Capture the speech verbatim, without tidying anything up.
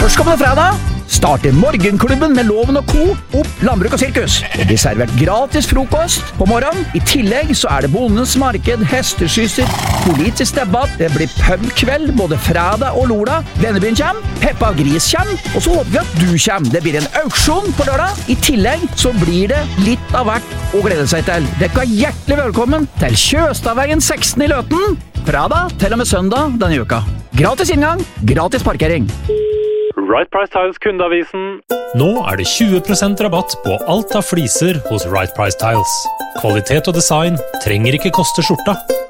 Førstkommende fredag starter Morgenklubben med Loven og Co. opp Landbruk og Sirkus. Det blir servert gratis frokost på morgenen. I tillegg så er det Bondens marked, hesteskysser, politisk debatt. Det blir pubkveld både fredag og lørdag. Vennebyen kommer, Peppa Gris kommer, og så håper vi at du kommer. Det blir en auksjon på lørdag. I tillegg så blir det litt av hvert å glede seg til. Dere er hjertelig velkommen til Kjøstavveien seksten i Løten. Fredag til og med søndag denne uka. Gratis inngang, gratis parkering. Right Price Tiles kundeavisen. Nå er det tjue prosent rabatt på alt av fliser hos Right Price Tiles. Kvalitet og design trenger ikke koste skjorta.